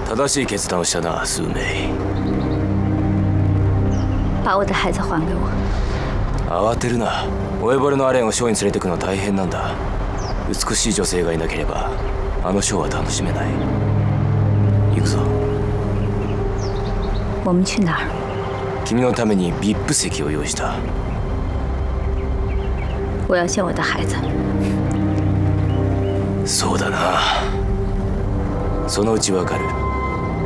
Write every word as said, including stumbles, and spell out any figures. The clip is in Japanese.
正しい決断をしたな、苏梅。 把我的孩子还给我。 慌てるな。オエボレのアレンをショーに連れてくのは大変なんだ。美しい女性がいなければあのショーは楽しめない。行くぞ。 我们去哪儿？ 君のために ブイアイピー 席を用意した。 我要见我的孩子。 そうだな。そのうちわかる。